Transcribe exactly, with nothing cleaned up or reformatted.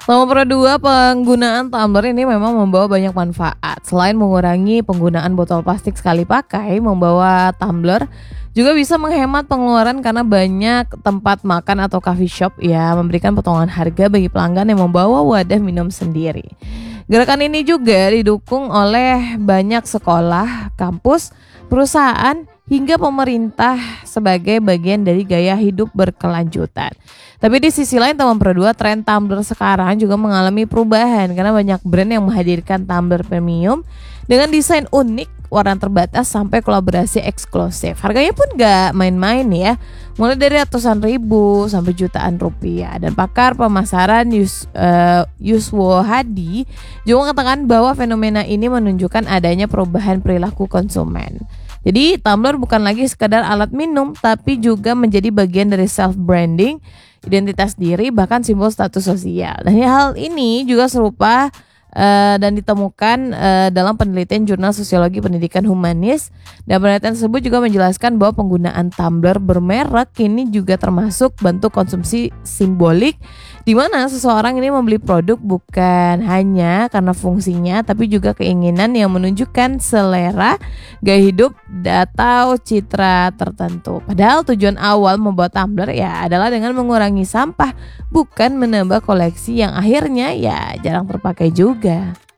Nomor dua, penggunaan tumbler ini memang membawa banyak manfaat. Selain mengurangi penggunaan botol plastik sekali pakai, membawa tumbler juga bisa menghemat pengeluaran karena banyak tempat makan atau coffee shop ya memberikan potongan harga bagi pelanggan yang membawa wadah minum sendiri. Gerakan ini juga didukung oleh banyak sekolah, kampus, perusahaan, hingga pemerintah sebagai bagian dari gaya hidup berkelanjutan. Tapi di sisi lain, teman berdua, tren tumbler sekarang juga mengalami perubahan karena banyak brand yang menghadirkan tumbler premium dengan desain unik, warna terbatas, sampai kolaborasi eksklusif. Harganya pun gak main-main ya, mulai dari ratusan ribu sampai jutaan rupiah. Dan pakar pemasaran Yus, uh, Yuswo Hadi juga mengatakan bahwa fenomena ini menunjukkan adanya perubahan perilaku konsumen. Jadi tumbler bukan lagi sekadar alat minum, tapi juga menjadi bagian dari self-branding, identitas diri, bahkan simbol status sosial. Dan hal ini juga serupa uh, dan ditemukan uh, dalam penelitian Jurnal Sosiologi Pendidikan Humanis. Dan penelitian tersebut juga menjelaskan bahwa penggunaan tumbler bermerek ini juga termasuk bentuk konsumsi simbolik, di mana seseorang ini membeli produk bukan hanya karena fungsinya, tapi juga keinginan yang menunjukkan selera, gaya hidup, atau citra tertentu. Padahal tujuan awal membuat tumbler ya adalah dengan mengurangi sampah, bukan menambah koleksi yang akhirnya ya jarang terpakai juga.